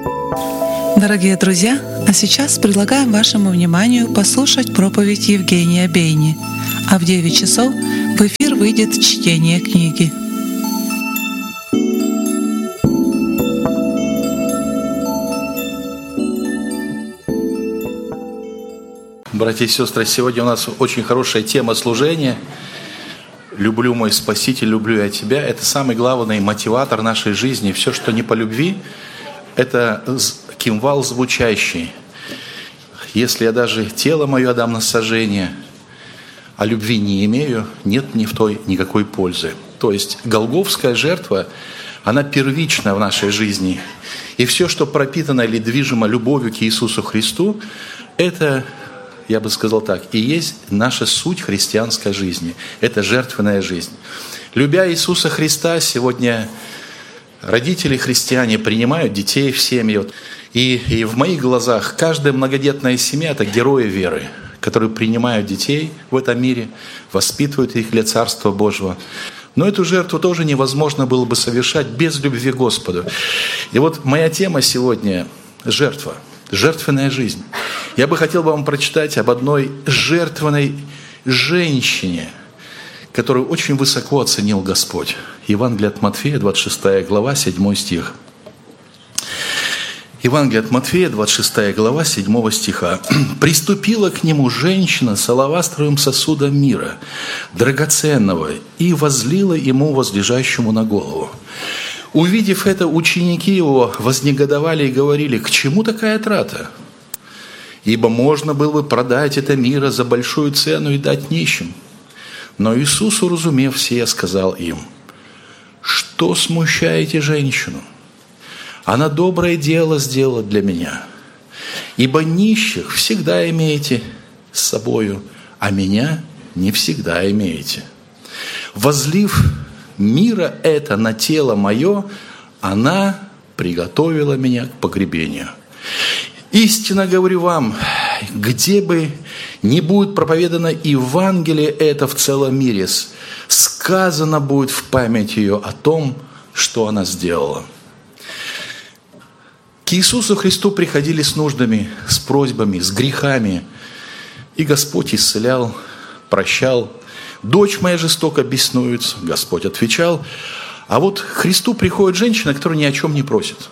Дорогие друзья, а сейчас предлагаем вашему вниманию послушать проповедь Евгения Бейни. А в 9 часов в эфир выйдет чтение книги. Братья и сестры, сегодня у нас очень хорошая тема служения. «Люблю мой Спаситель, люблю я тебя». Это самый главный мотиватор нашей жизни. Все, что не по любви, это кимвал звучащий. Если я даже тело мое отдам на сожжение, а любви не имею, нет ни в той никакой пользы. То есть голгофская жертва, она первична в нашей жизни. И все, что пропитано или движимо любовью к Иисусу Христу, это, я бы сказал так, и есть наша суть христианской жизни. Это жертвенная жизнь. Любя Иисуса Христа, сегодня родители христиане принимают детей в семьи. И в моих глазах каждая многодетная семья – это герои веры, которые принимают детей в этом мире, воспитывают их для Царства Божьего. Но эту жертву тоже невозможно было бы совершать без любви к Господу. И вот моя тема сегодня – жертва, жертвенная жизнь. Я бы хотел вам прочитать об одной жертвенной женщине, которую очень высоко оценил Господь. Евангелие от Матфея, 26 глава, 7 стих. Евангелие от Матфея, 26 глава, 7 стиха. «Приступила к нему женщина с алавастровым сосудом мира, драгоценного, и возлила ему возлежащему на голову. Увидев это, ученики его вознегодовали и говорили: к чему такая трата? Ибо можно было бы продать это мира за большую цену и дать нищим». Но Иисус, уразумев сие, сказал им: что смущаете женщину? Она доброе дело сделала для меня. Ибо нищих всегда имеете с собою, а меня не всегда имеете. Возлив мира это на тело мое, она приготовила меня к погребению. Истинно говорю вам, где бы ни будет проповедано Евангелие это в целом мире, сказано будет в память ее о том, что она сделала. К Иисусу Христу приходили с нуждами, с просьбами, с грехами, и Господь исцелял, прощал. «Дочь моя жестоко беснуется», Господь отвечал. А вот к Христу приходит женщина, которая ни о чем не просит.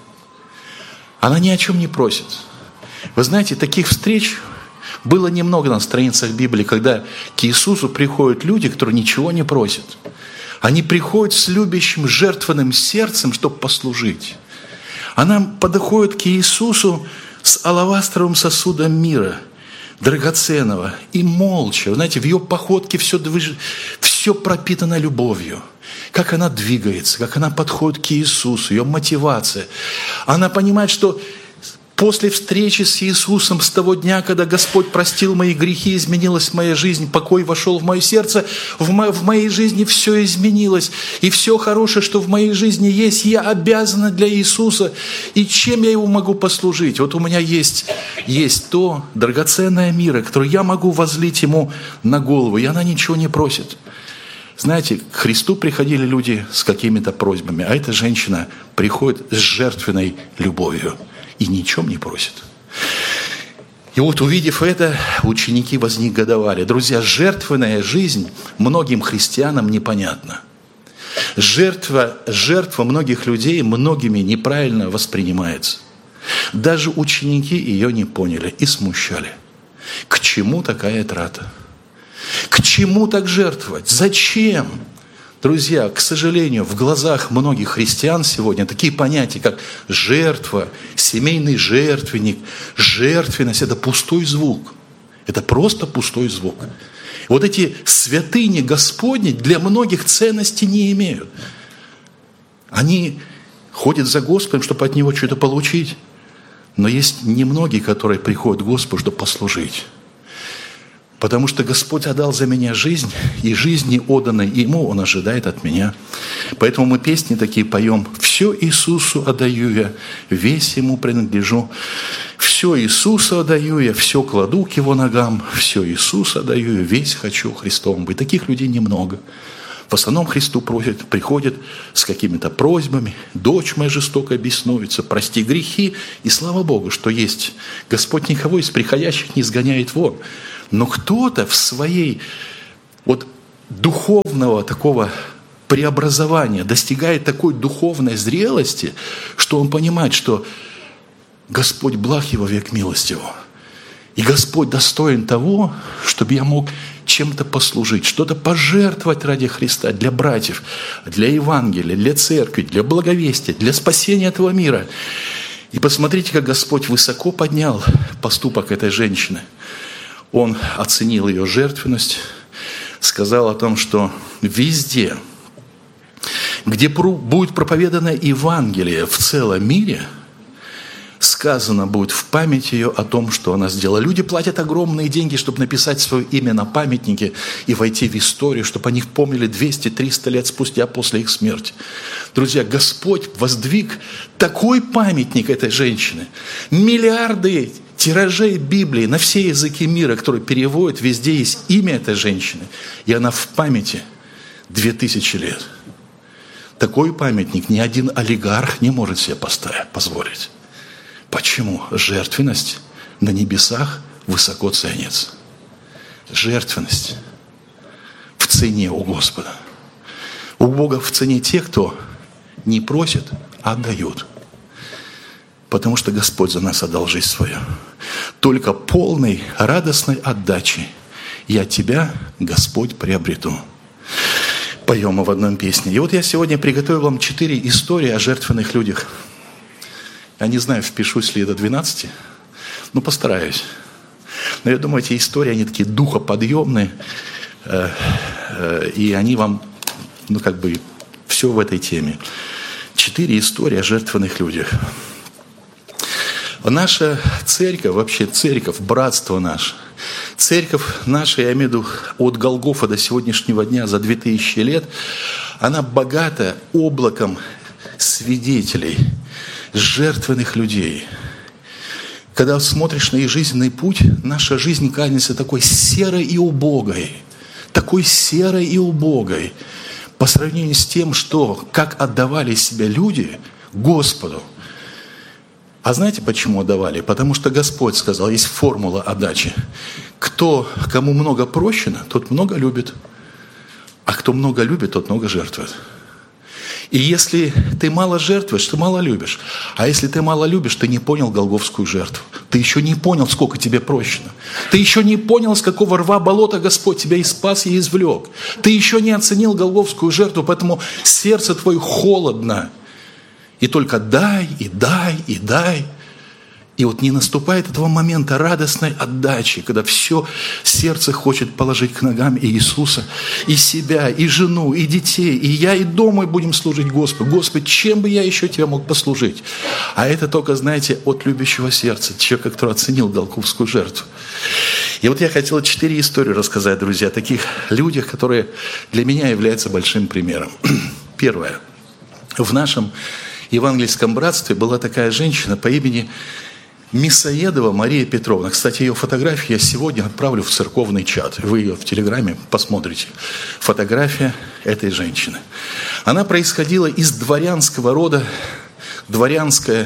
Она ни о чем не просит. Вы знаете, таких встреч было немного на страницах Библии, когда к Иисусу приходят люди, которые ничего не просят. Они приходят с любящим, жертвенным сердцем, чтобы послужить. Она подходит к Иисусу с алавастровым сосудом мира, драгоценного, и молча. Знаете, в ее походке все пропитано любовью. Как она двигается, как она подходит к Иисусу, ее мотивация. Она понимает, что после встречи с Иисусом, с того дня, когда Господь простил мои грехи, изменилась моя жизнь, покой вошел в мое сердце, в моей жизни все изменилось. И все хорошее, что в моей жизни есть, я обязана для Иисуса. И чем я Ему могу послужить? Вот у меня есть то драгоценное мира, которое я могу возлить Ему на голову, и она ничего не просит. Знаете, к Христу приходили люди с какими-то просьбами, а эта женщина приходит с жертвенной любовью и ни о чем не просит. И вот, увидев это, ученики вознегодовали. Друзья, жертвенная жизнь многим христианам непонятна. Жертва многих людей многими неправильно воспринимается. Даже ученики ее не поняли и смущали. К чему такая трата? К чему так жертвовать? Зачем? Друзья, к сожалению, в глазах многих христиан сегодня такие понятия, как жертва, семейный жертвенник, жертвенность – это пустой звук. Это просто пустой звук. Вот эти святыни Господни для многих ценности не имеют. Они ходят за Господом, чтобы от Него что-то получить. Но есть немногие, которые приходят к Господу, чтобы послужить. Потому что Господь отдал за меня жизнь, и жизни, отданной Ему, Он ожидает от меня. Поэтому мы песни такие поем: «Все Иисусу отдаю я, весь Ему принадлежу. Все Иисусу отдаю я, все кладу к Его ногам. Все Иисусу отдаю я, весь хочу Христовым быть». Таких людей немного. В основном Христу приходят с какими-то просьбами. Дочь моя жестоко беснуется, прости грехи. И слава Богу, что есть. Господь никого из приходящих не изгоняет вон. Но кто-то в своей духовного такого преобразования достигает такой духовной зрелости, что он понимает, что Господь благ его, век милость его. И Господь достоин того, чтобы я мог чем-то послужить, что-то пожертвовать ради Христа, для братьев, для Евангелия, для церкви, для благовестия, для спасения этого мира. И посмотрите, как Господь высоко поднял поступок этой женщины. Он оценил ее жертвенность, сказал о том, что везде, где будет проповедано Евангелие в целом мире, сказано будет в память ее о том, что она сделала. Люди платят огромные деньги, чтобы написать свое имя на памятнике и войти в историю, чтобы о них помнили 200-300 лет спустя после их смерти. Друзья, Господь воздвиг такой памятник этой женщины. Миллиарды тиражей Библии на все языки мира, которые переводят, везде есть имя этой женщины. И она в памяти 2000 лет. Такой памятник ни один олигарх не может себе позволить. Почему? Жертвенность на небесах высоко ценится. Жертвенность в цене у Господа. У Бога в цене те, кто не просит, а отдают. Потому что Господь за нас отдал жизнь свою. Только полной радостной отдачей я тебя, Господь, приобрету. Поем мы в одном песне. И вот я сегодня приготовил вам 4 истории о жертвенных людях. Я не знаю, впишусь ли до 12, но постараюсь. Но я думаю, эти истории, они такие духоподъемные, и они вам, все в этой теме. 4 истории о жертвенных людях. Наша церковь, вообще церковь, братство наше, церковь наша, я имею в виду от Голгофа до сегодняшнего дня, за 2000 лет, она богата облаком свидетелей, жертвенных людей. Когда смотришь на их жизненный путь, наша жизнь кажется такой серой и убогой. Такой серой и убогой. По сравнению с тем, как отдавали себя люди Господу. А знаете, почему отдавали? Потому что Господь сказал, есть формула отдачи. Кому много прощено, тот много любит. А кто много любит, тот много жертвует. И если ты мало жертвуешь, ты мало любишь. А если ты мало любишь, ты не понял голгофскую жертву. Ты еще не понял, сколько тебе прощено. Ты еще не понял, с какого рва болота Господь тебя и спас, и извлек. Ты еще не оценил голгофскую жертву, поэтому сердце твое холодно. И только дай, и дай, и дай. И вот не наступает этого момента радостной отдачи, когда все сердце хочет положить к ногам Иисуса, и себя, и жену, и детей, и я, и дома будем служить Господу. Господи, чем бы я еще тебе мог послужить? А это только, знаете, от любящего сердца, человека, который оценил голгофскую жертву. И вот я хотел 4 истории рассказать, друзья, о таких людях, которые для меня являются большим примером. Первое. В нашем евангельском братстве была такая женщина по имени Мясоедова Мария Петровна. Кстати, ее фотографию я сегодня отправлю в церковный чат. Вы ее в Телеграме посмотрите. Фотография этой женщины. Она происходила из дворянского рода, дворянский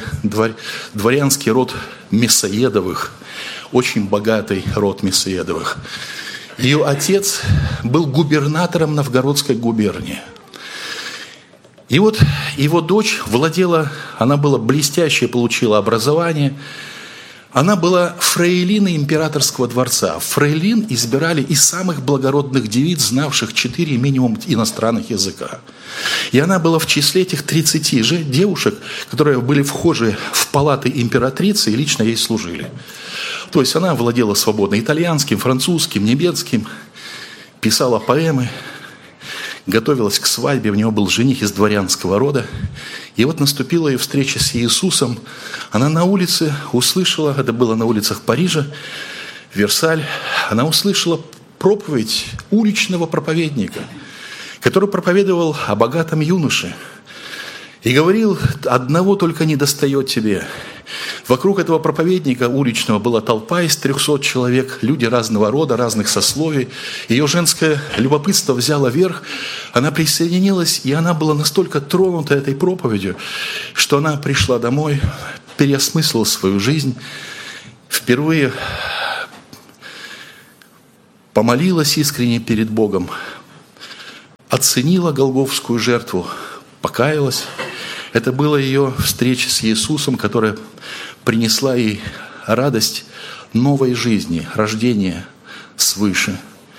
род Мясоедовых, очень богатый род Мясоедовых. Ее отец был губернатором Новгородской губернии. И вот его дочь она была блестящая, получила образование. Она была фрейлиной императорского дворца. Фрейлин избирали из самых благородных девиц, знавших 4 минимум иностранных языка. И она была в числе этих 30 же девушек, которые были вхожи в палаты императрицы и лично ей служили. То есть она владела свободно итальянским, французским, немецким, писала поэмы, готовилась к свадьбе, у него был жених из дворянского рода. И вот наступила ее встреча с Иисусом. Она на улице услышала, это было на улицах Парижа, Версаль, она услышала проповедь уличного проповедника, который проповедовал о богатом юноше. И говорил: одного только недостает тебе. Вокруг этого проповедника уличного была толпа из 300 человек, люди разного рода, разных сословий. Ее женское любопытство взяло верх, она присоединилась, и она была настолько тронута этой проповедью, что она пришла домой, переосмыслила свою жизнь, впервые помолилась искренне перед Богом, оценила голгофскую жертву, покаялась. Это была ее встреча с Иисусом, которая принесла ей радость новой жизни, рождения свыше.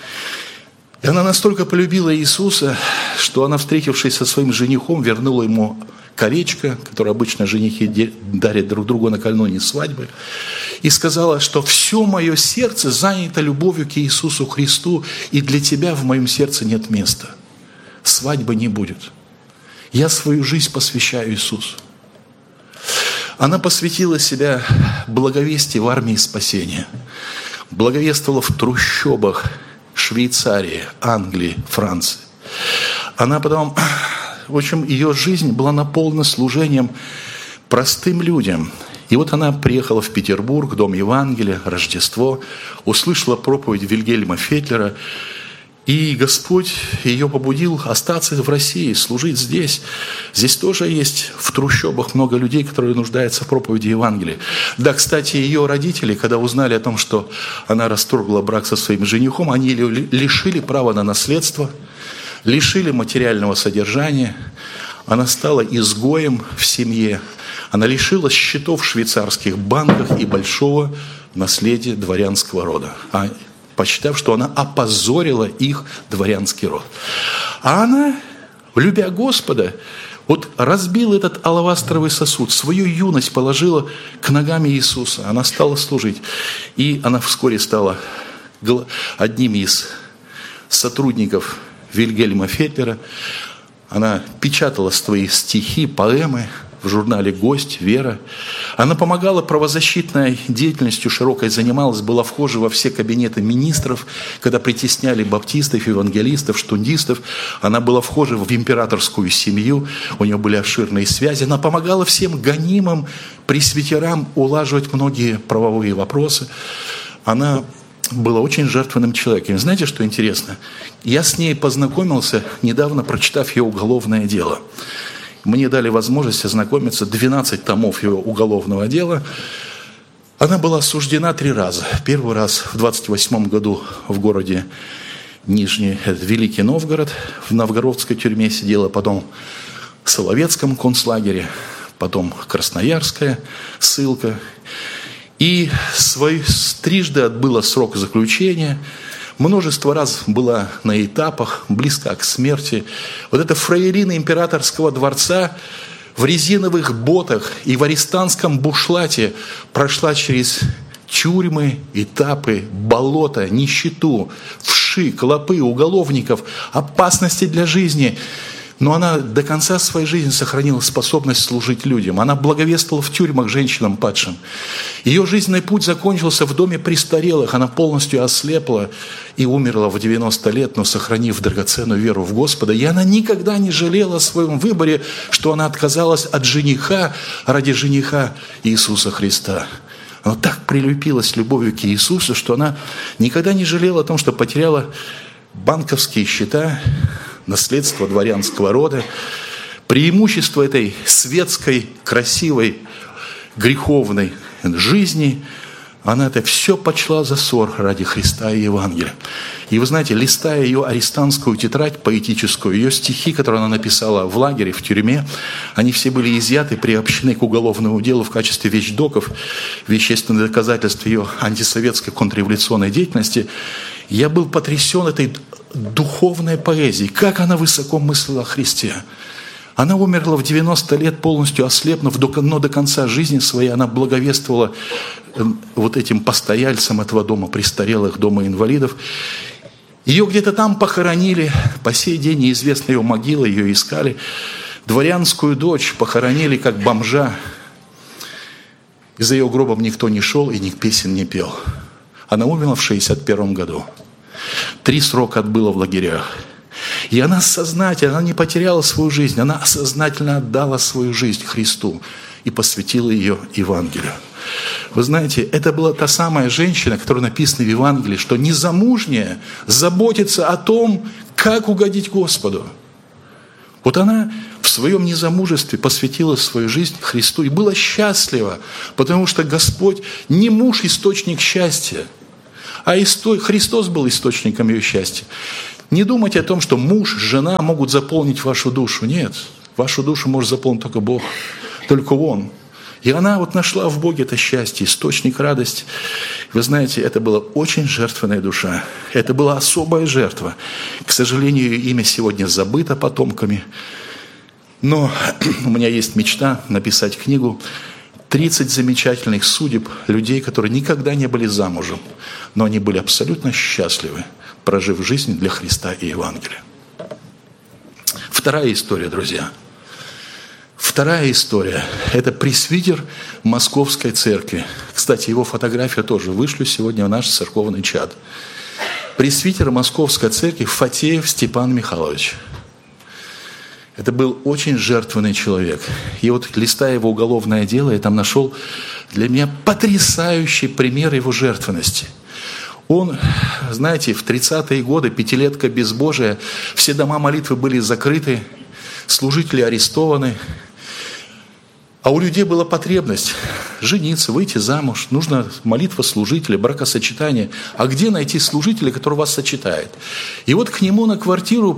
И она настолько полюбила Иисуса, что она, встретившись со своим женихом, вернула ему колечко, которое обычно женихи дарят друг другу накануне свадьбы, и сказала, что все мое сердце занято любовью к Иисусу Христу, и для тебя в моем сердце нет места. Свадьбы не будет. Я свою жизнь посвящаю Иисусу. Она посвятила себя благовестию в армии спасения. Благовествовала в трущобах Швейцарии, Англии, Франции. Она потом, в общем, ее жизнь была наполнена служением простым людям. И вот она приехала в Петербург, Дом Евангелия, Рождество, услышала проповедь Вильгельма Фетлера, и Господь ее побудил остаться в России, служить здесь. Здесь тоже есть в трущобах много людей, которые нуждаются в проповеди Евангелия. Да, кстати, ее родители, когда узнали о том, что она расторгла брак со своим женихом, они ее лишили права на наследство, лишили материального содержания. Она стала изгоем в семье. Она лишилась счетов в швейцарских банках и большого наследия дворянского рода, посчитав, что она опозорила их дворянский род. А она, любя Господа, вот разбила этот алавастровый сосуд, свою юность положила к ногам Иисуса. Она стала служить. И она вскоре стала одним из сотрудников Вильгельма Фетлера. Она печатала свои стихи, поэмы в журнале «Гость», «Вера». Она помогала правозащитной деятельностью широкой, занималась, была вхожа во все кабинеты министров, когда притесняли баптистов, евангелистов, штундистов. Она была вхожа в императорскую семью, у нее были обширные связи. Она помогала всем гонимым пресвитерам улаживать многие правовые вопросы. Она была очень жертвенным человеком. Знаете, что интересно? Я с ней познакомился, недавно прочитав ее уголовное дело. Мне дали возможность ознакомиться, 12 томов ее уголовного дела. Она была осуждена 3 раза. Первый раз в 28 году в городе Нижний, Великий Новгород, в новгородской тюрьме сидела, потом в Соловецком концлагере, потом Красноярская ссылка. И трижды отбыла срок заключения. Множество раз была на этапах, близка к смерти. Вот эта фраерина императорского дворца в резиновых ботах и в арестантском бушлате прошла через тюрьмы, этапы, болота, нищету, вши, клопы, уголовников, опасности для жизни. Но она до конца своей жизни сохранила способность служить людям. Она благовествовала в тюрьмах женщинам падшим. Ее жизненный путь закончился в доме престарелых. Она полностью ослепла и умерла в 90 лет, но сохранив драгоценную веру в Господа. И она никогда не жалела о своем выборе, что она отказалась от жениха ради жениха Иисуса Христа. Она так прилепилась любовью к Иисусу, что она никогда не жалела о том, что потеряла банковские счета, наследство дворянского рода, преимущество этой светской, красивой, греховной жизни. Она это все почла за ссор ради Христа и Евангелия. И вы знаете, листая ее арестантскую тетрадь поэтическую, ее стихи, которые она написала в лагере, в тюрьме, они все были изъяты, приобщены к уголовному делу в качестве вещдоков, вещественных доказательств ее антисоветской контрреволюционной деятельности. Я был потрясен этой духовной поэзией, как она высоко мыслила о Христе. Она умерла в 90 лет, полностью ослепнув, но до конца жизни своей она благовествовала вот этим постояльцам этого дома престарелых, дома инвалидов. Ее где-то там похоронили, по сей день неизвестна ее могила, ее искали. Дворянскую дочь похоронили как бомжа. И за ее гробом никто не шел и ни песен не пел. Она умерла в 61 году. 3 срока отбыла в лагерях. И она сознательно, она не потеряла свою жизнь, она сознательно отдала свою жизнь Христу и посвятила ее Евангелию. Вы знаете, это была та самая женщина, которая написана в Евангелии, что незамужняя заботится о том, как угодить Господу. Вот она в своем незамужестве посвятила свою жизнь Христу и была счастлива, потому что Господь не муж источник счастья, а Христос был источником ее счастья. Не думайте о том, что муж, жена могут заполнить вашу душу. Нет, вашу душу может заполнить только Бог, только Он. И она вот нашла в Боге это счастье, источник радости. Вы знаете, это была очень жертвенная душа. Это была особая жертва. К сожалению, ее имя сегодня забыто потомками. Но у меня есть мечта написать книгу 30 замечательных судеб людей, которые никогда не были замужем, но они были абсолютно счастливы, прожив жизнь для Христа и Евангелия. Вторая история, друзья. Вторая история – это пресвитер Московской церкви. Кстати, его фотографию тоже вышлю сегодня в наш церковный чат. Пресвитер Московской церкви Фатеев Степан Михайлович. Это был очень жертвенный человек. И вот, листая его уголовное дело, я там нашел для меня потрясающий пример его жертвенности. Он, знаете, в 30-е годы, пятилетка безбожия, все дома молитвы были закрыты, служители арестованы. А у людей была потребность жениться, выйти замуж. Нужна молитва служителя, бракосочетание. А где найти служителя, который вас сочетает? И вот к нему на квартиру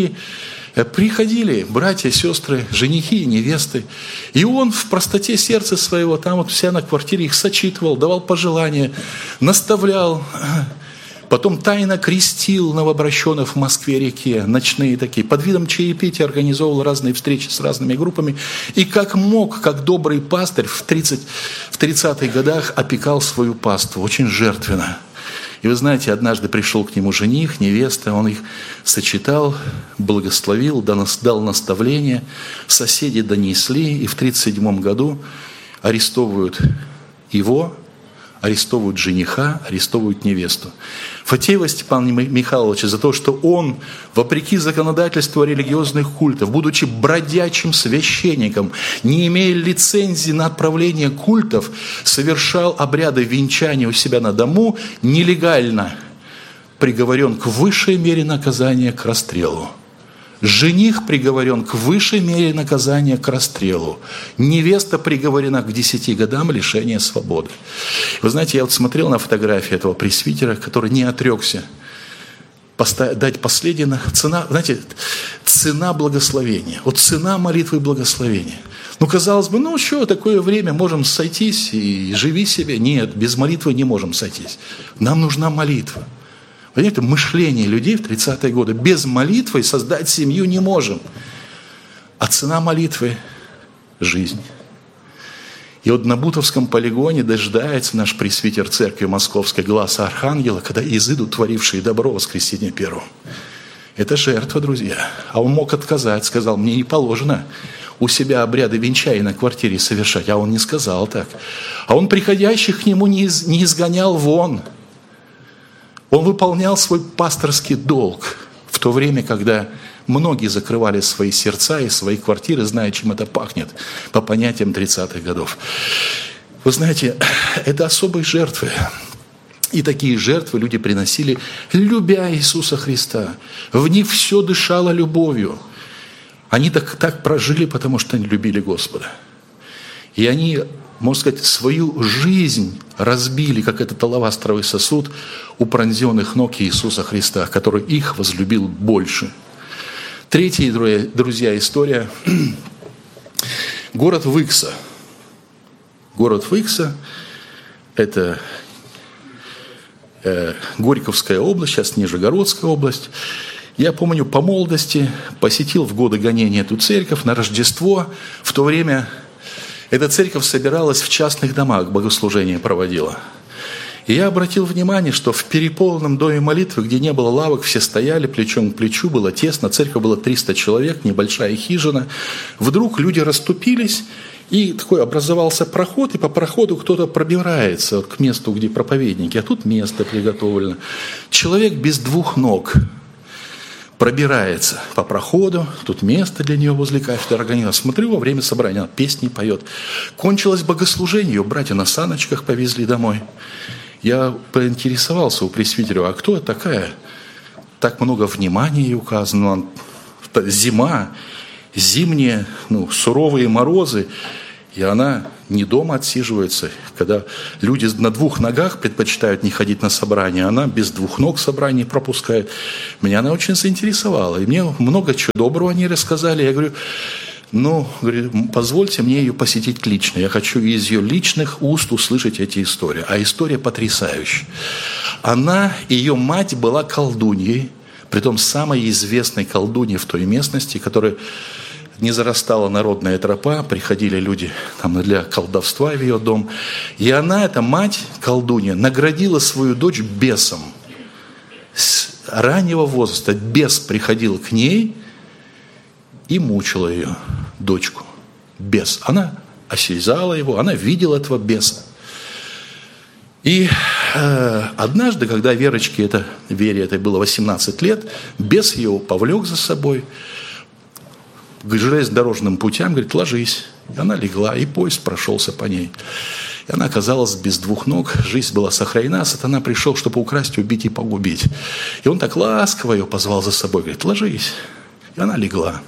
приходили братья, сестры, женихи и невесты. И он в простоте сердца своего, там вот вся на квартире их сочитывал, давал пожелания, наставлял. Потом тайно крестил новообращенных в Москве-реке, ночные такие. Под видом чаепития организовывал разные встречи с разными группами. И как мог, как добрый пастырь в 30-х годах опекал свою паству, очень жертвенно. И вы знаете, однажды пришел к нему жених, невеста, он их сочетал, благословил, дал наставление. Соседи донесли, и в 1937 году арестовывают его, арестовывают жениха, арестовывают невесту. Фатеева Степана Михайловича за то, что он, вопреки законодательству религиозных культов, будучи бродячим священником, не имея лицензии на отправление культов, совершал обряды венчания у себя на дому, нелегально приговорен к высшей мере наказания к расстрелу. Жених приговорен к высшей мере наказания к расстрелу. Невеста приговорена к 10 годам лишения свободы. Вы знаете, я вот смотрел на фотографии этого пресвитера, который не отрекся дать последнее. Цена благословения. Вот цена молитвы благословения. Казалось бы, что, такое время, можем сойтись и живи себе. Нет, без молитвы не можем сойтись. Нам нужна молитва. Понимаете, мышление людей в 30-е годы. Без молитвы создать семью не можем. А цена молитвы – жизнь. И вот на Бутовском полигоне дожидается наш пресвитер церкви Московской гласа Архангела, когда изыдут творившие добро в воскресенье первом. Это жертва, друзья. А он мог отказать, сказал, мне не положено у себя обряды венчания на квартире совершать. А он не сказал так. А он приходящих к нему не изгонял вон. Он выполнял свой пасторский долг в то время, когда многие закрывали свои сердца и свои квартиры, зная, чем это пахнет, по понятиям 30-х годов. Вы знаете, это особые жертвы. И такие жертвы люди приносили, любя Иисуса Христа. В них все дышало любовью. Они так прожили, потому что они любили Господа. И они, можно сказать, свою жизнь разбили, как этот алавастровый сосуд, у пронзенных ног Иисуса Христа, который их возлюбил больше. Третья, друзья, история. Город Выкса. Город Выкса – это Горьковская область, сейчас Нижегородская область. Я помню, по молодости посетил в годы гонения эту церковь на Рождество. В то время эта церковь собиралась в частных домах, богослужение проводила. И я обратил внимание, что в переполненном доме молитвы, где не было лавок, все стояли плечом к плечу, было тесно, церковь была 300 человек, небольшая хижина. Вдруг люди расступились, и такой образовался проход, и по проходу кто-то пробирается к месту, где проповедники, а тут место приготовлено. Человек без двух ног пробирается по проходу, тут место для нее возле кафедры организовано. Смотрю, во время собрания она песни поет. Кончилось богослужение, ее братья на саночках повезли домой. Я поинтересовался у пресвитера, а кто такая? Так много внимания ей указано. Зима, зимние, суровые морозы, и она не дома отсиживается. Когда люди на 2 ногах предпочитают не ходить на собрания, она без 2 ног собрание пропускает. Меня она очень заинтересовала. И мне много чего доброго они рассказали. Я говорю, позвольте мне ее посетить лично. Я хочу из ее личных уст услышать эти истории. А история потрясающая. Ее мать была колдуньей, притом самой известной колдуньей в той местности, которая не зарастала народная тропа, приходили люди для колдовства в ее дом. И она, эта мать колдунья, наградила свою дочь бесом. С раннего возраста бес приходил к ней и мучила ее, дочку. Бес. Она осязала его, она видела этого беса. И однажды, когда Вере этой было 18 лет, бес ее повлек за собой, к железнодорожным путям, говорит, ложись. И она легла, и поезд прошелся по ней. И она оказалась без 2 ног, жизнь была сохранена, сатана пришел, чтобы украсть, убить и погубить. И он так ласково ее позвал за собой, говорит, ложись. И она легла.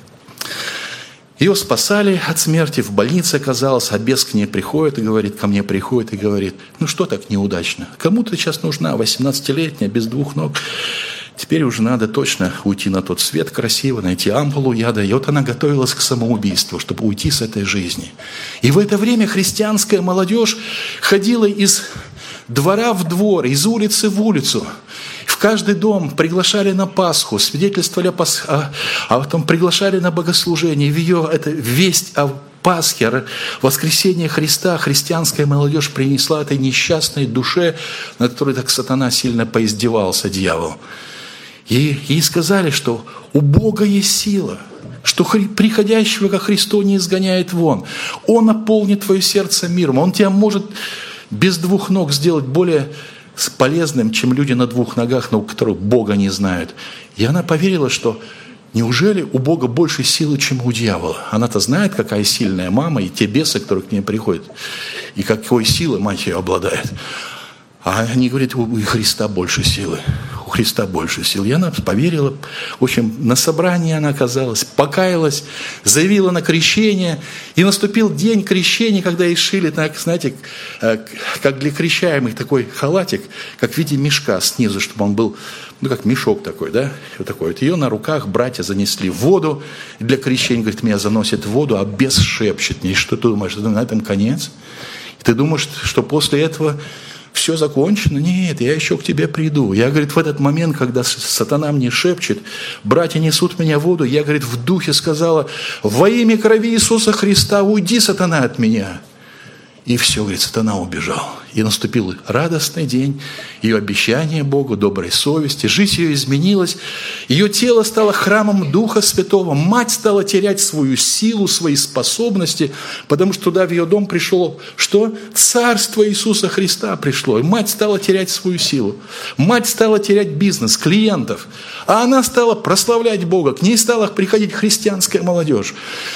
Ее спасали от смерти, в больнице оказалась, а бес к ней приходит и говорит, ко мне приходит и говорит, что так неудачно? Кому-то сейчас нужна 18-летняя, без 2 ног. Теперь уже надо точно уйти на тот свет красиво, найти ампулу яда. И вот она готовилась к самоубийству, чтобы уйти с этой жизни. И в это время христианская молодежь ходила из двора в двор, из улицы в улицу. В каждый дом приглашали на Пасху, свидетельствовали а потом приглашали на богослужение. В ее весть о Пасхе, воскресение Христа, христианская молодежь принесла этой несчастной душе, над которой так сатана сильно поиздевался, дьявол. И ей сказали, что у Бога есть сила, что приходящего ко Христу не изгоняет вон. Он наполнит твое сердце миром. Он тебя может без 2 ног сделать более полезным, чем люди на 2 ногах, но у которых Бога не знают. И она поверила, что неужели у Бога больше силы, чем у дьявола? Она-то знает, какая сильная мама, и те бесы, которые к ней приходят, и какой силой мать ее обладает. А они говорят, у Христа больше силы. У Христа больше сил. И она поверила. В общем, на собрании она оказалась, покаялась, заявила на крещение. И наступил день крещения, когда ей шили, так, знаете, как для крещаемых такой халатик, как в виде мешка снизу, чтобы он был, как мешок такой, да? Вот такой. Вот ее на руках братья занесли в воду для крещения. Говорит, меня заносит в воду, а бес шепчет мне. Что ты думаешь, на этом конец? И ты думаешь, что после этого все закончено? Нет, я еще к тебе приду. Я, говорит, в этот момент, когда сатана мне шепчет, братья несут меня в воду, я, говорит, в духе сказала, во имя крови Иисуса Христа, уйди, сатана, от меня. И все, говорит, сатана убежал. И наступил радостный день, ее обещание Богу, доброй совести, жизнь ее изменилась, ее тело стало храмом Духа Святого, мать стала терять свою силу, свои способности, потому что туда в ее дом пришло, что? Царство Иисуса Христа пришло, и мать стала терять свою силу, мать стала терять бизнес, клиентов, а она стала прославлять Бога, к ней стала приходить христианская молодежь.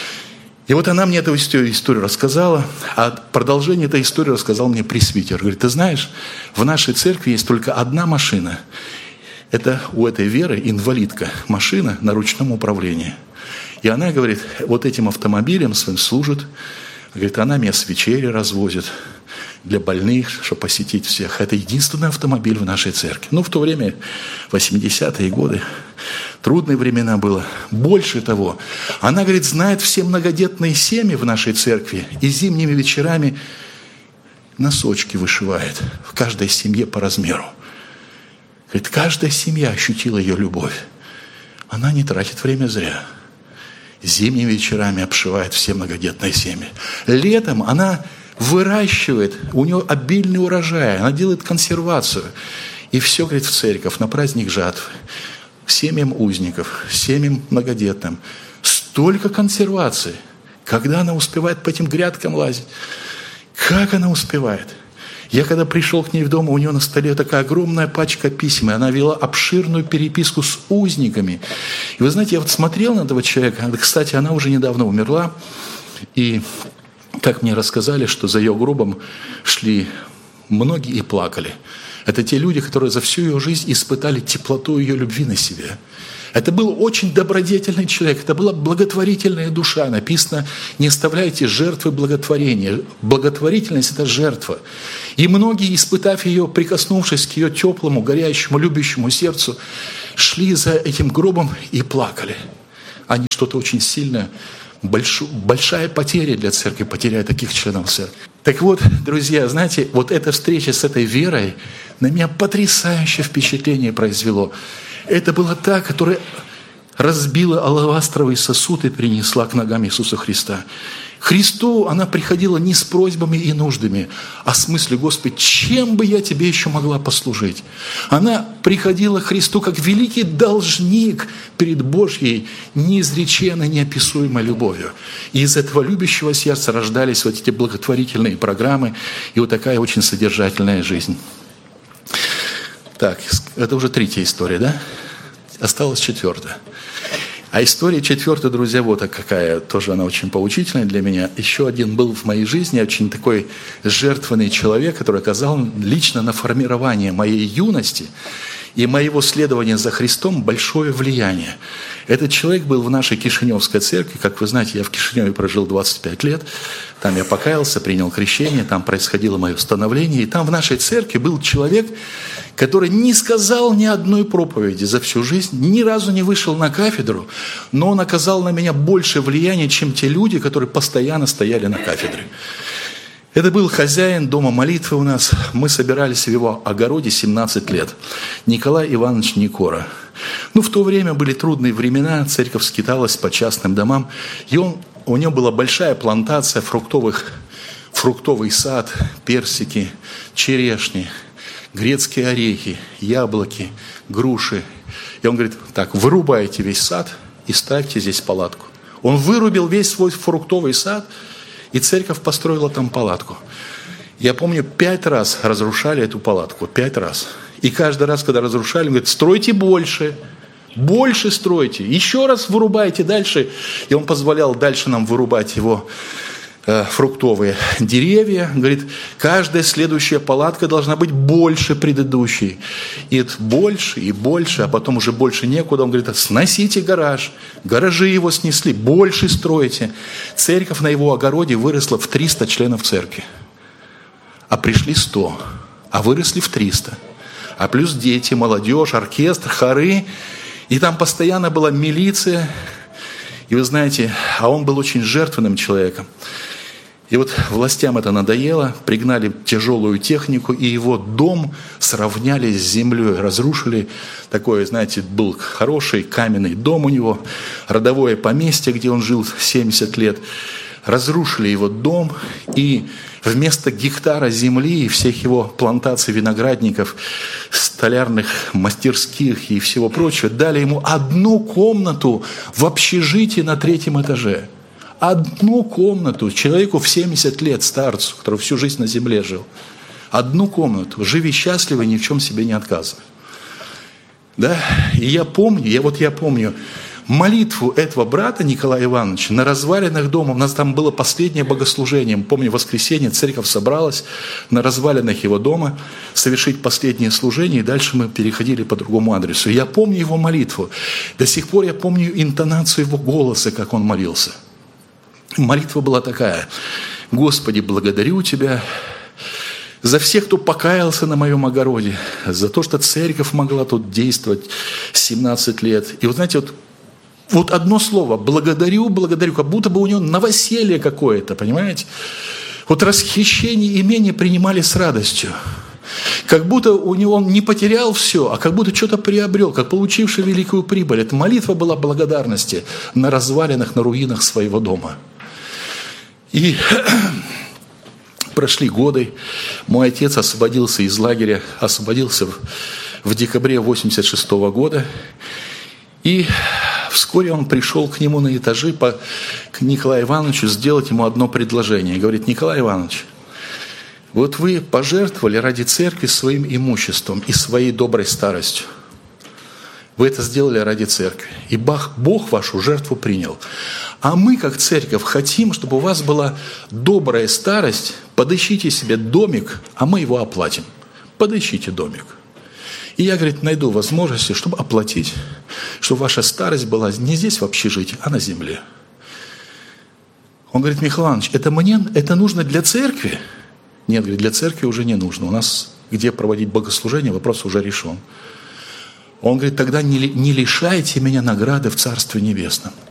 И вот она мне эту историю рассказала, а продолжение этой истории рассказал мне пресвитер. Говорит, ты знаешь, в нашей церкви есть только одна машина. Это у этой Веры инвалидка, машина на ручном управлении. И она, говорит, вот этим автомобилем своим служит. Говорит, она меня с вечери развозит для больных, чтобы посетить всех. Это единственный автомобиль в нашей церкви. В то время, 80-е годы, трудные времена было. Больше того, она, говорит, знает все многодетные семьи в нашей церкви и зимними вечерами носочки вышивает в каждой семье по размеру. Говорит, каждая семья ощутила ее любовь. Она не тратит время зря. Зимними вечерами обшивает все многодетные семьи. Летом она выращивает, у нее обильный урожай, она делает консервацию. И все, говорит, в церковь на праздник жатвы. Семьям узников, семьям многодетным. Столько консервации. Когда она успевает по этим грядкам лазить? Как она успевает? Я когда пришел к ней в дом, у нее на столе такая огромная пачка писем, и она вела обширную переписку с узниками. И вы знаете, я вот смотрел на этого человека, кстати, она уже недавно умерла, и как мне рассказали, что за ее гробом шли многие и плакали. Это те люди, которые за всю ее жизнь испытали теплоту ее любви на себе. Это был очень добродетельный человек, это была благотворительная душа. Написано, не оставляйте жертвы благотворения. Благотворительность – это жертва. И многие, испытав ее, прикоснувшись к ее теплому, горящему, любящему сердцу, шли за этим гробом и плакали. Они что-то очень сильное, большая потеря для церкви, потеряя таких членов церкви. Так вот, друзья, знаете, вот эта встреча с этой верой на меня потрясающее впечатление произвело. Это была та, которая разбила алавастровый сосуд и принесла к ногам Иисуса Христа. Христу она приходила не с просьбами и нуждами, а с мыслью: Господи, чем бы я Тебе еще могла послужить? Она приходила к Христу как великий должник перед Божьей неизреченной, неописуемой любовью. И из этого любящего сердца рождались вот эти благотворительные программы и вот такая очень содержательная жизнь. Так, это уже третья история, да? Осталась четвертая. А история четвертая, друзья, вот какая, тоже она очень поучительная для меня. Еще один был в моей жизни очень такой жертвенный человек, который оказал лично на формирование моей юности и моего следования за Христом большое влияние. Этот человек был в нашей Кишиневской церкви. Как вы знаете, я в Кишиневе прожил 25 лет. Там я покаялся, принял крещение, там происходило мое становление. И там в нашей церкви был человек, который не сказал ни одной проповеди за всю жизнь, ни разу не вышел на кафедру, но он оказал на меня больше влияния, чем те люди, которые постоянно стояли на кафедре. Это был хозяин дома молитвы у нас. Мы собирались в его огороде 17 лет. Николай Иванович Никора. В то время были трудные времена, церковь скиталась по частным домам, и у него была большая плантация фруктовый сад, персики, черешни, грецкие орехи, яблоки, груши. И он говорит: так, вырубайте весь сад и ставьте здесь палатку. Он вырубил весь свой фруктовый сад, и церковь построила там палатку. Я помню, 5 раз разрушали эту палатку, 5 раз. И каждый раз, когда разрушали, он говорит: стройте больше стройте, еще раз вырубайте дальше. И он позволял дальше нам вырубать его фруктовые деревья. Говорит, каждая следующая палатка должна быть больше предыдущей. И это больше и больше, а потом уже больше некуда. Он говорит: сносите гараж. Гаражи его снесли, больше стройте. Церковь на его огороде выросла в 300 членов церкви. А пришли 100, а выросли в 300. А плюс дети, молодежь, оркестр, хоры. И там постоянно была милиция. И вы знаете, а он был очень жертвенным человеком. И вот властям это надоело, пригнали тяжелую технику, и его дом сравняли с землей, разрушили. Такой, знаете, был хороший каменный дом у него, родовое поместье, где он жил 70 лет. Разрушили его дом, и вместо гектара земли и всех его плантаций виноградников, столярных мастерских и всего прочего, дали ему одну комнату в общежитии на 3-м этаже. Одну комнату человеку в 70 лет, старцу, который всю жизнь на земле жил. Одну комнату. Живи счастливо, ни в чем себе не отказывай. Да? И я помню молитву этого брата Николая Ивановича на развалинах дома. У нас там было последнее богослужение. Помню, в воскресенье церковь собралась на развалинах его дома совершить последнее служение, и дальше мы переходили по другому адресу. Я помню его молитву. До сих пор я помню интонацию его голоса, как он молился. Молитва была такая: Господи, благодарю Тебя за всех, кто покаялся на моем огороде, за то, что церковь могла тут действовать 17 лет. И вот знаете, вот одно слово: благодарю, как будто бы у него новоселье какое-то, понимаете? Вот расхищение имения принимали с радостью. Как будто у него он не потерял все, а как будто что-то приобрел, как получивший великую прибыль. Эта молитва была благодарности на развалинах, на руинах своего дома. И прошли годы. Мой отец освободился из лагеря, освободился в декабре 1986 года. И вскоре он пришел к нему на этажи, к Николаю Ивановичу, сделать ему одно предложение. Говорит: Николай Иванович, вот вы пожертвовали ради церкви своим имуществом и своей доброй старостью. Вы это сделали ради церкви. И Бог вашу жертву принял. А мы, как церковь, хотим, чтобы у вас была добрая старость. Подыщите себе домик, а мы его оплатим. Подыщите домик. И я, говорит, найду возможности, чтобы оплатить, чтобы ваша старость была не здесь в общежитии, а на земле. Он говорит: Михаил Иванович, это нужно для церкви? Нет, говорит, для церкви уже не нужно. У нас где проводить богослужение, вопрос уже решен. Он говорит: тогда не лишайте меня награды в Царстве Небесном.